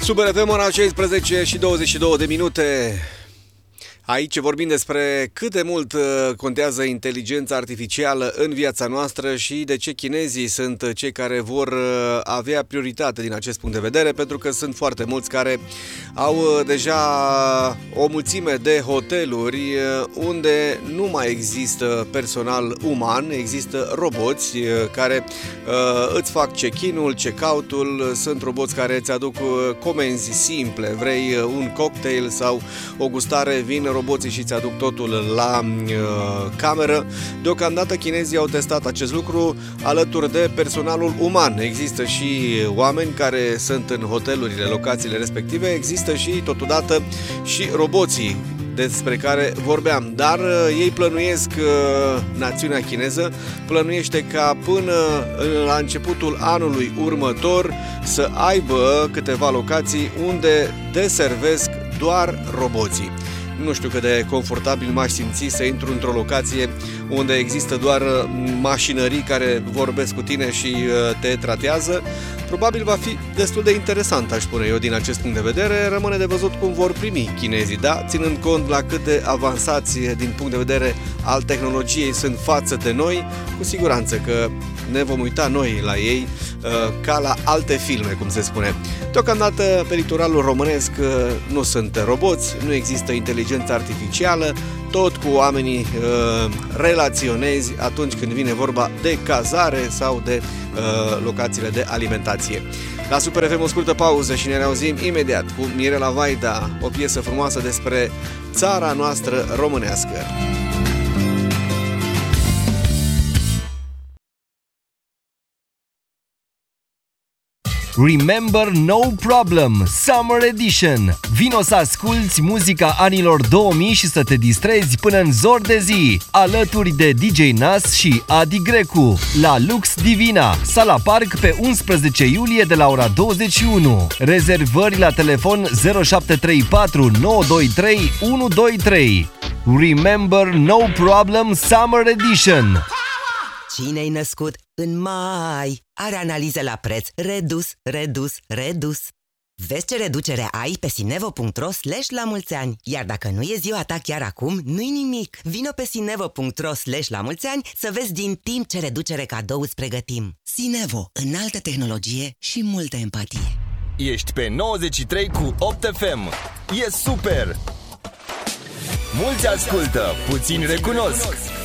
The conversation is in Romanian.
Super FM, ora 16 și 22 de minute. Aici vorbim despre cât de mult contează inteligența artificială în viața noastră și de ce chinezii sunt cei care vor avea prioritate din acest punct de vedere, pentru că sunt foarte mulți care au deja o mulțime de hoteluri unde nu mai există personal uman, există roboți care îți fac check-in-ul, check-out-ul, sunt roboți care îți aduc comenzi simple, vrei un cocktail sau o gustare, vin roboții și îți aduc totul la cameră. Deocamdată chinezii au testat acest lucru alături de personalul uman. Există și oameni care sunt în hotelurile, locațiile respective, există și totodată și roboții despre care vorbeam, dar ei plănuiesc, națiunea chineză plănuiește ca până la începutul anului următor să aibă câteva locații unde deservesc doar roboții. Nu știu cât de confortabil m-aș simți să intru într-o locație unde există doar mașinării care vorbesc cu tine și te tratează. Probabil va fi destul de interesant, aș spune eu, din acest punct de vedere. Rămâne de văzut cum vor primi chinezii, da? Ținând cont la cât de avansați din punct de vedere al tehnologiei sunt față de noi, cu siguranță că ne vom uita noi la ei ca la alte filme, cum se spune. Deocamdată pe litoralul românesc nu sunt roboți, nu există inteligență artificială, tot cu oamenii relaționezi atunci când vine vorba de cazare sau de locațiile de alimentație. La Super FM o scurtă pauză și ne reauzim imediat cu Mirela Vaida, o piesă frumoasă despre țara noastră românească. Remember No Problem Summer Edition. Vino să asculți muzica anilor 2000 și să te distrezi până în zor de zi, alături de DJ Nas și Adi Grecu, la Lux Divina, Sala Park, pe 11 iulie de la ora 21. Rezervări la telefon 0734 923 123. Remember No Problem Summer Edition. Cine-i născut în mai are analiză la preț redus. Vezi ce reducere ai pe sinevo.ro/lamulțeani. Iar dacă nu e ziua ta chiar acum, nu-i nimic. Vino pe sinevo.ro/lamulțeani să vezi din timp ce reducere cadou îți pregătim. Sinevo, înaltă tehnologie și multă empatie. Ești pe 93 cu 8 FM. E super! Mulți ascultă, puțini recunosc.